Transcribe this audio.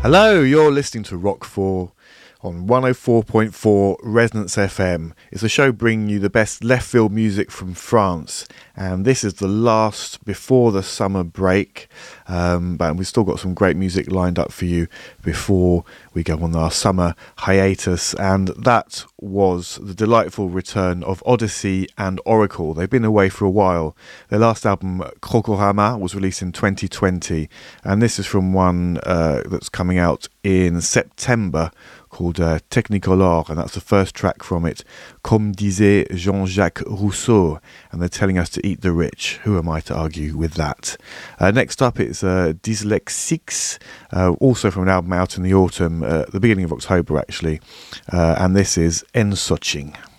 Hello, you're listening to Rock 4 on 104.4 Resonance FM. It's a show bringing you the best left field music from France, and this is the last before the summer break, but we've still got some great music lined up for you before we go on our summer hiatus, and that was the delightful return of Odyssey and Oracle. They've been away for a while. Their last album, Krokorama, was released in 2020, and this is from one that's coming out in September called Technicolor, and that's the first track from it, Comme disait Jean-Jacques Rousseau, and they're telling us to eat the rich. Who am I to argue with that? Next up it's Dyslexiques, also from an album out in the autumn, the beginning of October actually, and this is En Soching.